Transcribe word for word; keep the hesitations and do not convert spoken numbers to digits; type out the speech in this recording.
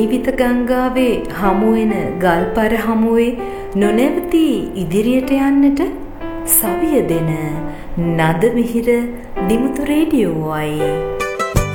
ජීවිත ගංගාවේ හමුවෙන ගල්පර හමුවේ නොනැවති ඉදිරියට යන්නට සවිය දෙන නද මිහිර දිමුතු රේඩියෝවයි.